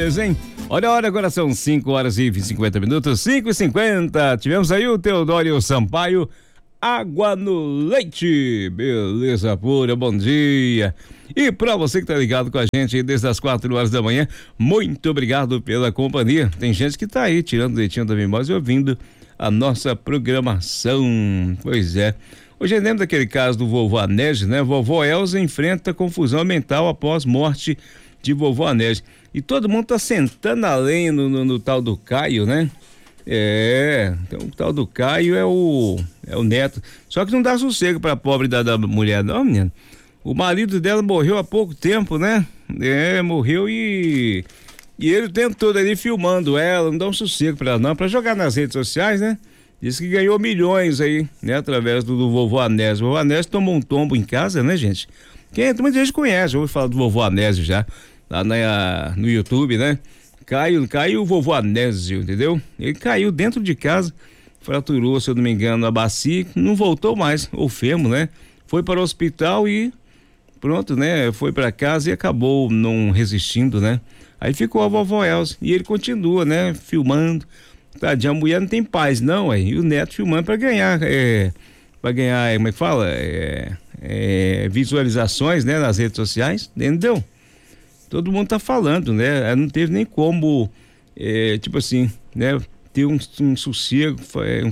coisa, hein? Olha a hora, agora são 5 horas e 50 minutos, 5h50. Tivemos aí o Teodório Sampaio, Água no Leite. Beleza pura, bom dia. E pra você que tá ligado com a gente aí desde as 4 horas da manhã, muito obrigado pela companhia. Tem gente que tá aí tirando o leitinho da mimosa e ouvindo a nossa programação. Pois é. Hoje eu lembro daquele caso do vovô Anésio, né? Vovó Elza enfrenta confusão mental após morte de vovô Anésio. E todo mundo tá sentando a lenha no tal do Caio, né? Então o tal do Caio é o neto. Só que não dá sossego pra pobre da mulher, não, menino. O marido dela morreu há pouco tempo, né? Morreu e ele o tempo todo ali filmando ela, não dá um sossego pra ela não, pra jogar nas redes sociais, né? Diz que ganhou milhões aí, né? Através do vovô Anésio. O vovô Anésio tomou um tombo em casa, né, gente? Muita gente conhece, eu ouvi falar do vovô Anésio já, lá no YouTube, né? Caiu o vovô Anésio, entendeu? Ele caiu dentro de casa, fraturou, se eu não me engano, a bacia, não voltou mais, o fêmur, né? Foi para o hospital e pronto, né? Foi para casa e acabou não resistindo, né? Aí ficou a vovó Elza e ele continua, né? Filmando. Tadinha, a mulher não tem paz, não, e o neto filmando para ganhar, como é que fala? Visualizações, né? Nas redes sociais, entendeu? Todo mundo tá falando, né? Não teve nem como, tipo assim, né? Ter um sossego,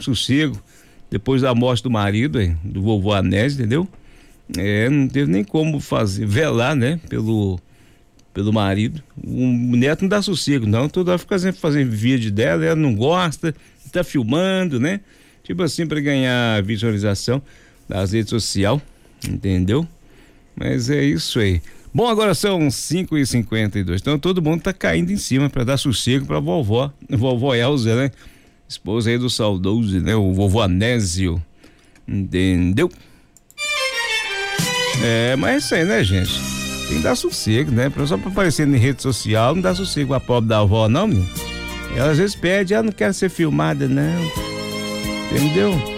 depois da morte do marido, do vovô Anésio, entendeu? Não teve nem como velar, né? Pelo marido. O neto não dá sossego, não. Toda hora fica sempre fazendo vídeo dela, ela não gosta, tá filmando, né? Tipo assim, para ganhar visualização das redes sociais, entendeu? Mas é isso aí. Bom, agora são 5h52, então todo mundo tá caindo em cima para dar sossego pra vovó Elza, né? Esposa aí do saudoso, né? O vovô Anésio, entendeu? Mas é isso aí, né, gente? Tem que dar sossego, né? Só pra aparecer em rede social, não dá sossego a pobre da avó, não, menino. Ela às vezes pede, não quero ser filmada, não. Entendeu?